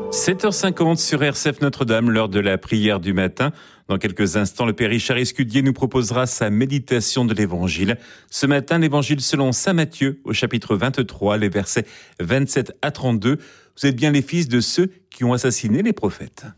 7h50 sur RCF Notre-Dame, l'heure de la prière du matin. Dans quelques instants, le Père Richard Escudier nous proposera sa méditation de l'Évangile. Ce matin, l'Évangile selon saint Matthieu, au chapitre 23, les versets 27 à 32. Vous êtes bien les fils de ceux qui ont assassiné les prophètes.